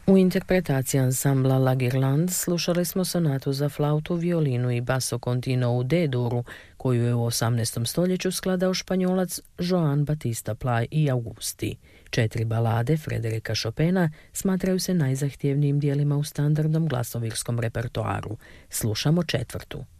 U interpretaciji ansambla La Guirlande slušali smo sonatu za flautu, violinu i basso continuo u D-duru, koju je u 18. stoljeću skladao Španjolac Joan Batista Pla i Augusti. 4 balade Frederika Chopina smatraju se najzahtjevnijim dijelima u standardnom glasovirskom repertoaru. Slušamo četvrtu.